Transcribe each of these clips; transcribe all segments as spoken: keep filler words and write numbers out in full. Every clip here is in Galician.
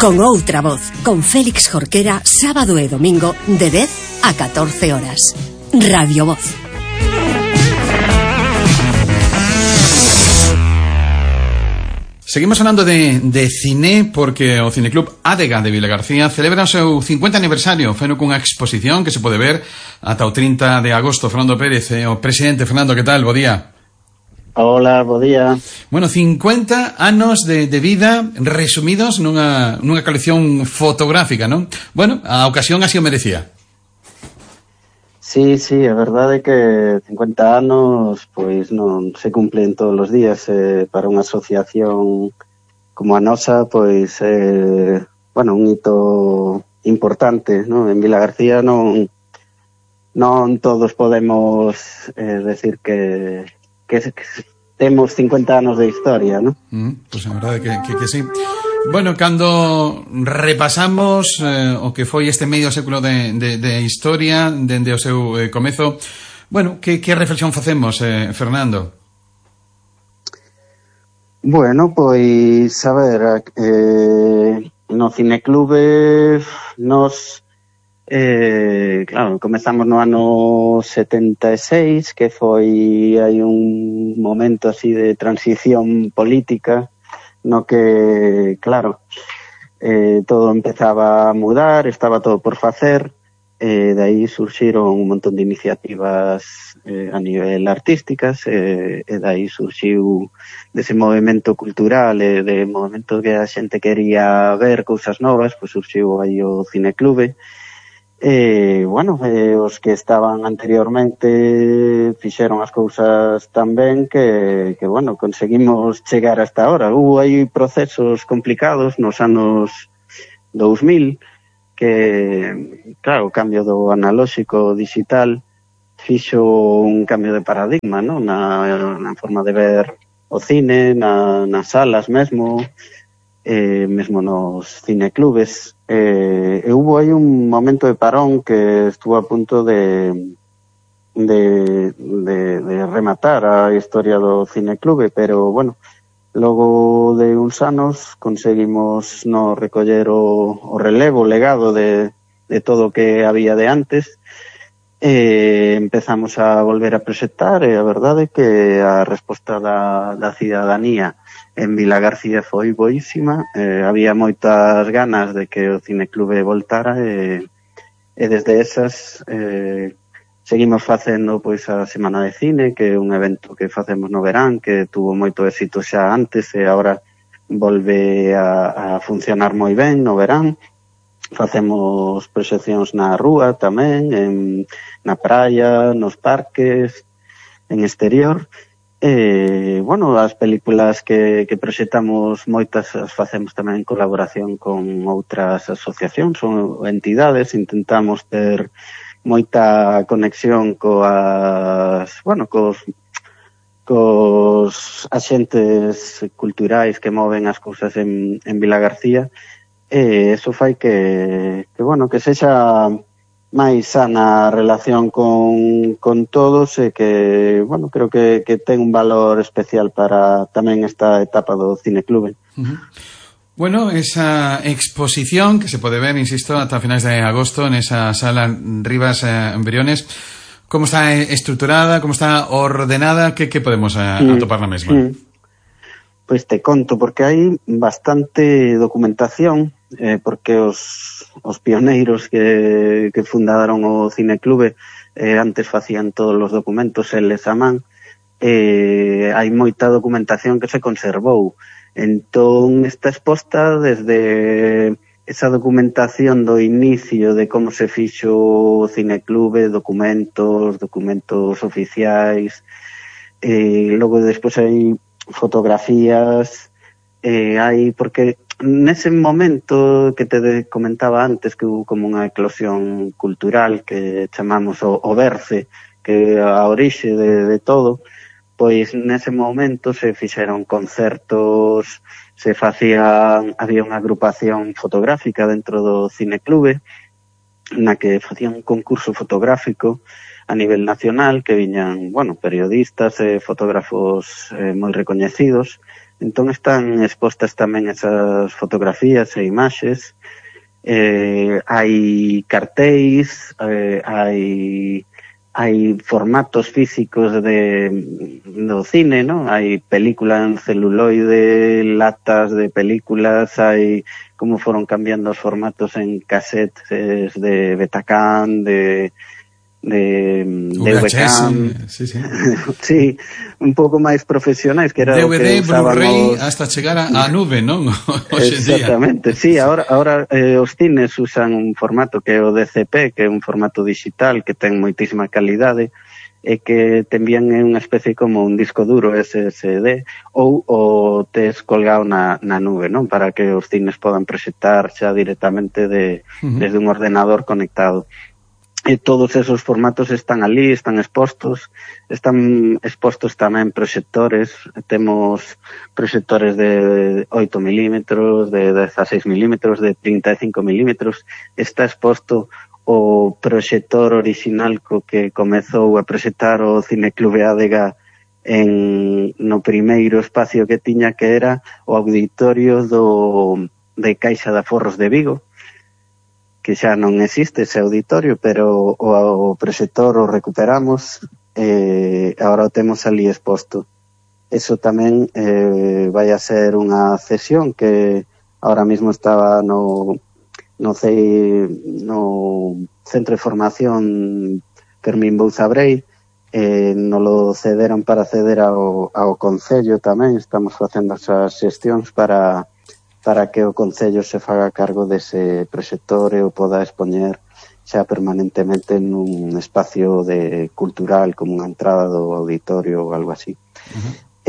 Con outra voz, con Félix Jorquera, sábado e domingo de dez a catorce horas. Radio Voz. Seguimos falando de, de cine porque o Cineclub Adega de Vilagarcía celebra o seu cincuenta aniversario, feno cunha exposición que se pode ver ata o trinta de agosto. Fernando Pérez, eh, o presidente. Fernando, que tal? Bo día. Hola, bo día. Bueno, cincuenta anos de, de vida resumidos nunha, nunha colección fotográfica, non? Bueno, a ocasión así o merecía. Sí, sí, a verdade é que cincuenta anos pois non se cumplen todos os días, eh, para unha asociación como a nosa, pois eh, bueno, un hito importante, non? En Vilagarcía non non todos podemos eh, decir que que, que temos cincuenta anos de historia, non? Mm, pois pues a verdade que, que, que sí. Bueno, cando repasamos eh, o que foi este medio século de, de, de historia dende o seu eh, comezo, bueno, que, que reflexión facemos, eh, Fernando? Bueno, pois, a ver, eh, no Cineclube nos, eh, claro, comezamos no ano setenta e seis, que foi hai un momento así de transición política, no que, claro, eh, todo empezaba a mudar, estaba todo por facer, e eh, de aí surxiron un montón de iniciativas eh, a nivel artísticas, eh, e de aí surxiu dese movimento cultural e de movimento que a xente quería ver cousas novas, pois surxiu aí o Cineclube. E, bueno, eh, os que estaban anteriormente fixeron as cousas tan ben que, que, bueno, conseguimos chegar hasta ahora. Hubo aí procesos complicados nos anos dous mil, que, claro, o cambio do analóxico ao digital fixo un cambio de paradigma, non? Na, na forma de ver o cine, na, nas salas mesmo, eh, mesmo nos cineclubes. Eh, e hubo aí un momento de parón que estuvo a punto de, de, de, de rematar a historia do cineclube, pero, bueno, logo de uns anos conseguimos no recoller o, o relevo, o legado de, de todo o que había de antes. Eh, empezamos a volver a proxectar e a verdade é que a resposta da, da cidadanía en Vilagarcía foi boísima. Eh, había moitas ganas de que o Cineclube voltara e, e desde esas eh, seguimos facendo pois a Semana de Cine, que é un evento que facemos no verán, que tuvo moito éxito xa antes e agora volve a, a funcionar moi ben no verán. Facemos proxeccións na rúa tamén, en, na praia, nos parques, en exterior. E, bueno, as películas que, que proxectamos moitas as facemos tamén en colaboración con outras asociacións ou entidades. Intentamos ter moita conexión coas, bueno, cos, cos axentes culturais que moven as cousas en, en Vilagarcía. E eso fai que, que, bueno, que sexa máis sana a relación con, con todos e que, bueno, creo que, que ten un valor especial para tamén esta etapa do Cineclube. Uh-huh. Bueno, esa exposición que se pode ver, insisto, ata finais de agosto nesa sala Rivas eh, Briones, como está estruturada, como está ordenada, que, que podemos eh, atopar na mesma? Mm. Pois te conto, porque hai bastante documentación, eh, porque os, os pioneiros que, que fundaron o Cineclube eh, antes facían todos os documentos eles a man, eh, hai moita documentación que se conservou. Entón, está exposta desde esa documentación do inicio de como se fixo o Cineclube, documentos, documentos oficiais, e eh, logo despois hai fotografías, eh, hai, porque nese momento que te comentaba antes que hubo como unha eclosión cultural que chamamos o, o berce, que é a orixe de, de todo, pois nese momento se fixeron concertos, se facían, había unha agrupación fotográfica dentro do Cineclube, na que facían un concurso fotográfico a nivel nacional, que viñan, bueno, periodistas e fotógrafos eh, moi recoñecidos, Entón están expostas tamén esas fotografías e imaxes. Eh, hai cartéis, eh, hai hai formatos físicos de do cine, ¿no? Hai película en celuloide, latas de películas, hai como foron cambiando os formatos en casetes de Betacam, de de D V Cam, sí, sí. sí, un pouco máis profesionais que era D V D, o que Blu-ray, usábamos hasta chegar a, a nube, non? exactamente, sí, ahora, ahora eh, os cines usan un formato que é o D C P, que é un formato digital que ten moitísima calidade e que te envían unha especie como un disco duro S S D ou o tes colgado na, na nube, non? Para que os cines podan proxectar xa directamente de, uh-huh. desde un ordenador conectado. E todos esos formatos están ali, están expostos, están expostos tamén proxectores, temos proxectores de oito milímetros, de dezaseis milímetros, de trinta e cinco milímetros, está exposto o proxector original co que comezou a proxectar o Cineclube Adega en, no primeiro espacio que tiña, que era o auditorio do, de Caixa de Aforros de Vigo, que xa non existe ese auditorio, pero o, o proxector o recuperamos e eh, agora o temos ali exposto. Eso tamén eh, vai a ser unha cesión que ahora mismo estaba no, no, C I, no Centro de Formación Fermín Bouza Brei, eh, nos lo cederan para ceder ao, ao Concello tamén, estamos facendo esas xestións para... para que o Concello se faga cargo dese proxector e o poda expoñer xa permanentemente nun espacio de cultural, como unha entrada do auditorio ou algo así. Uh-huh.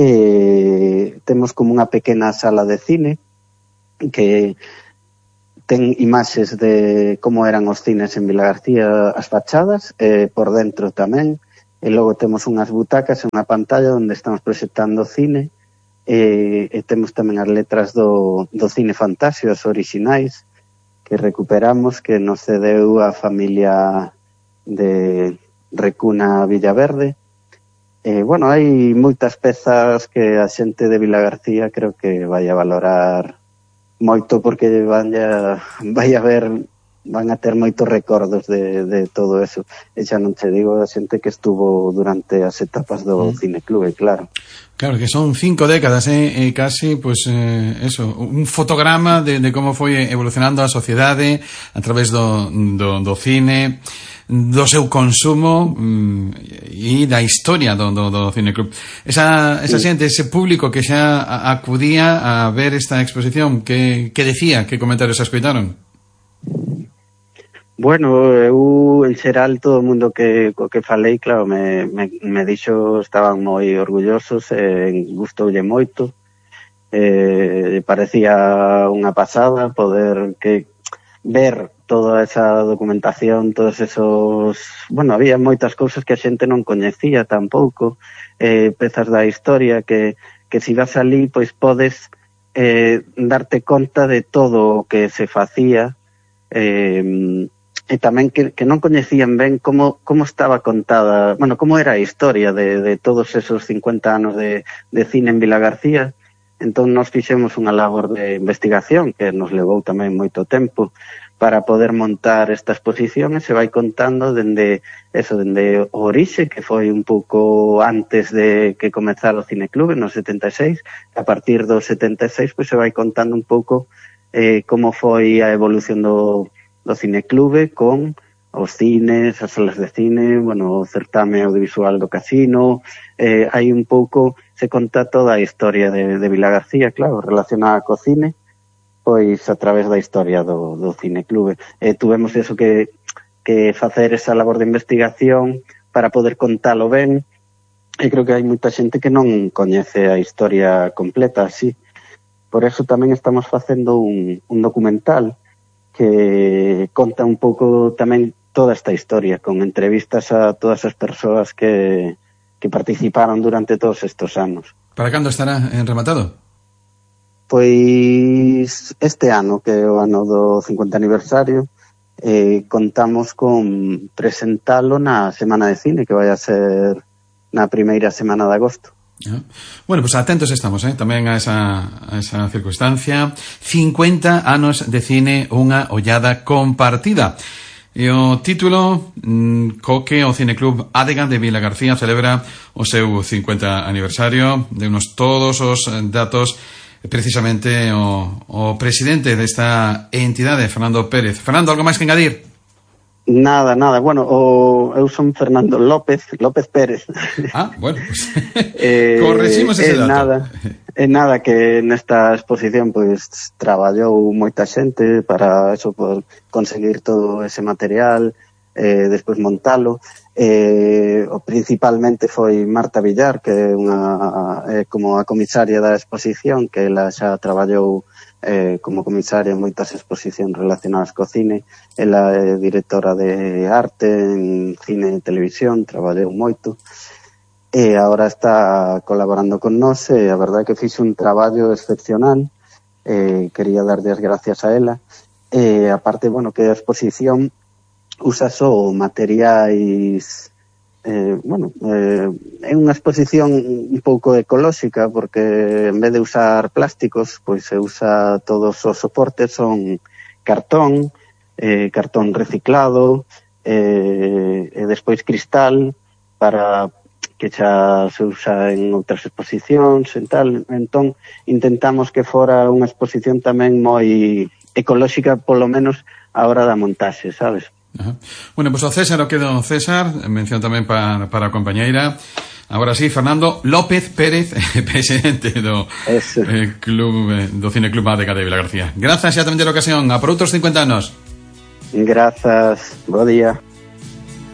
Eh, temos como unha pequena sala de cine que ten imaxes de como eran os cines en Vilagarcía, as fachadas, eh, por dentro tamén, e logo temos unhas butacas e unha pantalla onde estamos proxectando cine. E, e temos tamén as letras do, do Cine Fantasio, as orixinais, que recuperamos, que nos cedeu a familia de Recuna Villaverde. E, bueno, hai moitas pezas que a xente de Vilagarcía creo que vai a valorar moito, porque van a, vai a ver, van a ter moitos recordos de, de todo eso. E xa non te digo a xente que estuvo durante as etapas do mm. Cineclube, claro. Claro, que son cinco décadas, eh, eh casi, pues, eh, eso, un fotograma de, de como foi evolucionando a sociedade a través do, do, do cine, do seu consumo e da historia do, do, do Cineclub. Esa, esa xente, ese público que xa acudía a ver esta exposición, que, que decía, que comentarios escoitaron? Bueno, eu, en xeral, todo o mundo que, co que falei, claro, me, me, me dixo, estaban moi orgullosos, eh, gustoulle moito, eh, parecía unha pasada poder que ver toda esa documentación, todos esos... Bueno, había moitas cousas que a xente non coñecía tampouco, eh, pezas da historia que, que se vas ali, pois podes eh, darte conta de todo o que se facía, eh, e tamén que, que non coñecían ben como, como estaba contada, bueno, como era a historia de, de todos esos cincuenta anos de, de cine en Vilagarcía. Entón nos fixemos unha labor de investigación que nos levou tamén moito tempo para poder montar esta exposición, e se vai contando dende eso, dende o orixe, que foi un pouco antes de que comezara o Cineclube, no setenta e seis, a partir do setenta e seis, pois se vai contando un pouco eh, como foi a evolución do do Cineclube con os cines, as salas de cine, bueno, o certame audiovisual do Casino, eh, hai un pouco, se conta toda a historia de, de Vilagarcía, claro, relacionada co cine, pois a través da historia do, do Cineclube. Eh, tuvemos eso que, que facer esa labor de investigación para poder contalo ben, e creo que hai moita xente que non coñece a historia completa así. Por eso tamén estamos facendo un, un documental que conta un pouco tamén toda esta historia, con entrevistas a todas as persoas que, que participaron durante todos estos anos. Para cando estará en rematado? Pois este ano, que é o ano do cincuenta aniversario, eh, contamos con presentalo na Semana de Cine, que vai a ser na primeira semana de agosto. Ah. Bueno, pues atentos estamos, eh, tamén a esa, a esa circunstancia. cincuenta anos de cine, unha ollada compartida. E o título mmm, co que o Cineclub Adega de Vilagarcía celebra o seu cincuenta aniversario. De unos todos os datos precisamente o, o presidente desta entidade, Fernando Pérez. Fernando, algo máis que engadir? Nada, nada. Bueno, o, eu son Fernando López, López Pérez. Ah, bueno, pues eh, corregimos ese eh, dato. Nada, é nada que nesta exposición pois traballou moita xente para eso, por conseguir todo ese material, eh, despois montalo. Eh, o principalmente foi Marta Villar, que é unha eh, como a comisaria da exposición, que ela xa traballou eh, como comisaria en moitas exposicións relacionadas co cine. Ela é directora de arte en cine e televisión, traballou moito. E agora está colaborando con nós e a verdade é que fixe un traballo excepcional. Eh, quería darlle as gracias a ela. E aparte, bueno, que a exposición usa só materiais, eh, bueno, eh, é unha exposición un pouco ecolóxica porque en vez de usar plásticos, pois se usa todos os soportes, son cartón, eh, cartón reciclado, eh, e despois cristal para que xa se usa en outras exposicións e tal. Entón, intentamos que fora unha exposición tamén moi ecolóxica, polo menos a hora da montaxe, sabes? Ajá. Bueno, pues o César o quedo César, mención tamén para, para a compañeira. Agora sí, Fernando López Pérez, presidente do eh, club, eh, do Cineclub Adega de Vilagarcía. Grazas xa tamén de ocasión, a por outros cincuenta anos. Grazas, bo día.